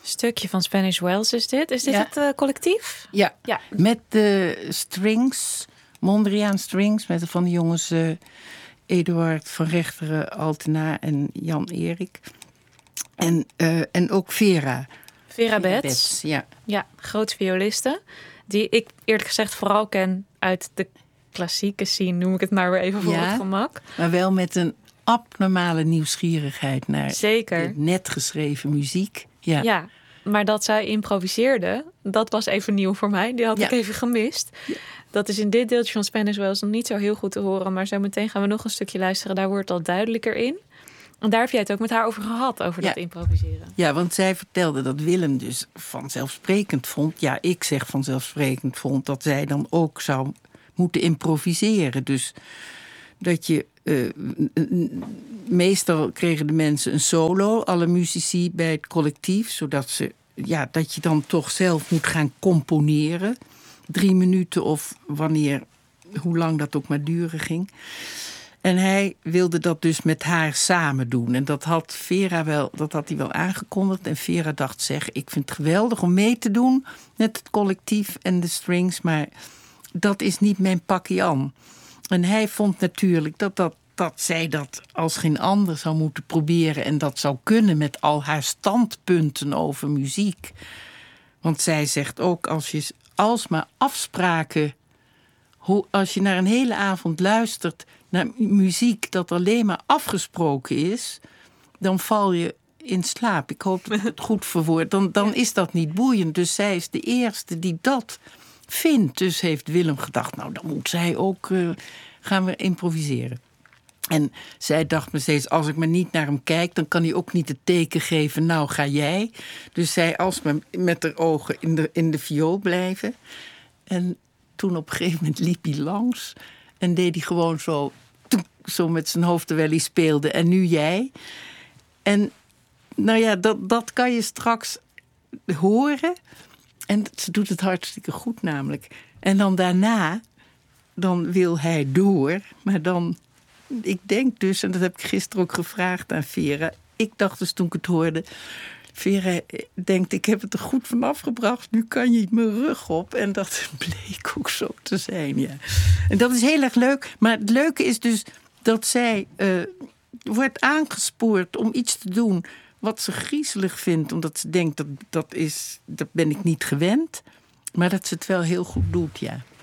Stukje van Spanish Wells is dit. Is dit het collectief? Ja, met de strings, Mondriaan strings, met van de jongens Eduard van Rechteren, Altena en Jan-Erik. En ook Vera. Vera Betts. Ja, groot violiste. Die ik eerlijk gezegd vooral ken uit de klassieke scene, noem ik het maar weer even voor het gemak. Maar wel met een abnormale nieuwsgierigheid naar Zeker. Net geschreven muziek. Ja, maar dat zij improviseerde, dat was even nieuw voor mij. Die had ik even gemist. Ja. Dat is in dit deeltje van Spanish Wells nog niet zo heel goed te horen. Maar zo meteen gaan we nog een stukje luisteren. Daar wordt het al duidelijker in. En daar heb jij het ook met haar over gehad, over dat improviseren. Ja, want zij vertelde dat Willem dus vanzelfsprekend vond. Ja, ik zeg vanzelfsprekend vond dat zij dan ook zou moeten improviseren. Dus dat je... meestal kregen de mensen een solo, alle muzici bij het collectief, zodat dat je dan toch zelf moet gaan componeren. 3 minuten of hoe lang dat ook maar duren ging. En hij wilde dat dus met haar samen doen. En dat had hij wel aangekondigd. En Vera dacht, ik vind het geweldig om mee te doen met het collectief en de strings, maar dat is niet mijn pakje aan. En hij vond natuurlijk dat zij dat als geen ander zou moeten proberen en dat zou kunnen met al haar standpunten over muziek. Want zij zegt ook, alsmaar afspraken, als je naar een hele avond luistert naar muziek dat alleen maar afgesproken is, dan val je in slaap. Ik hoop dat ik het goed verwoord. Dan is dat niet boeiend. Dus zij is de eerste die dat vindt. Dus heeft Willem gedacht, nou dan moet zij ook, gaan we improviseren. En zij dacht me steeds, als ik maar niet naar hem kijk, dan kan hij ook niet het teken geven, nou ga jij. Dus zij alsmaar met haar ogen in de viool blijven. En toen op een gegeven moment liep hij langs en deed hij gewoon zo met zijn hoofd terwijl hij speelde. En nu jij. En nou ja, dat kan je straks horen. En ze doet het hartstikke goed namelijk. En dan daarna, dan wil hij door. Maar dan, ik denk dus, en dat heb ik gisteren ook gevraagd aan Vera. Ik dacht dus toen ik het hoorde, Vera denkt, ik heb het er goed vanaf gebracht. Nu kan je mijn rug op. En dat bleek ook zo te zijn, ja. En dat is heel erg leuk. Maar het leuke is dus dat zij wordt aangespoord om iets te doen wat ze griezelig vindt. Omdat ze denkt, dat ben ik niet gewend. Maar dat ze het wel heel goed doet, ja.